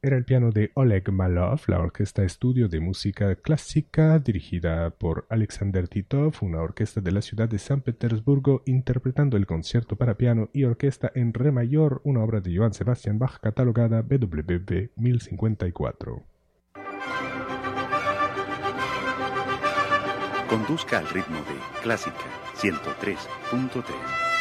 era el piano de Oleg Malov, la Orquesta Estudio de Música Clásica, dirigida por Alexander Titov, una orquesta de la ciudad de San Petersburgo, interpretando el concierto para piano y orquesta en re mayor, una obra de Johann Sebastian Bach catalogada BWV 1054. Conduzca al ritmo de Clásica 103.3.